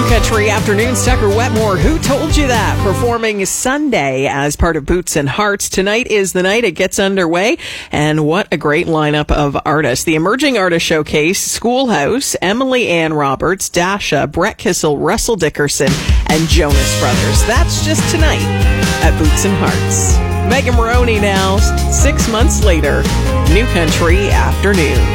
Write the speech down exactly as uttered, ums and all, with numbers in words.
Country Afternoons, Tucker Wetmore, Who Told You That? Performing Sunday as part of Boots and Hearts. Tonight is the night it gets underway, and what a great lineup of artists. The Emerging Artist Showcase, Schoolhouse, Emily Ann Roberts, Dasha, Brett Kissel, Russell Dickerson, and Jonas Brothers. That's just tonight at Boots and Hearts. Megan Maroney now, six months later, New Country Afternoons.